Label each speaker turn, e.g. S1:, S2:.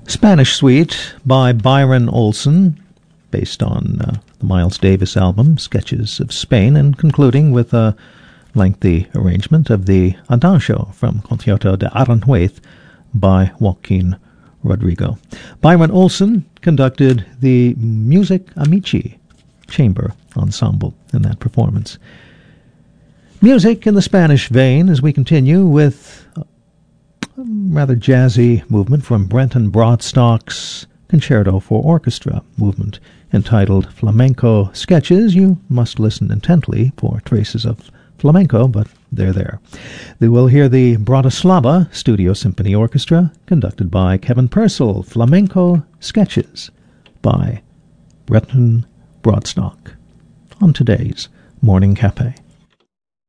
S1: Spanish Suite by Byron Olson, based on the Miles Davis album, Sketches of Spain, and concluding with a lengthy arrangement of the Adagio from Concierto de Aranjuez by Joaquin Rodrigo. Byron Olson conducted the Music Amici Chamber Ensemble in that performance. Music in the Spanish vein as we continue with rather jazzy movement from Brenton Broadstock's Concerto for Orchestra movement entitled Flamenco Sketches. You must listen intently for traces of flamenco, but they're there. We will hear the Bratislava Studio Symphony Orchestra conducted by Kevin Purcell, Flamenco Sketches by Brenton Broadstock on today's Morning Cafe.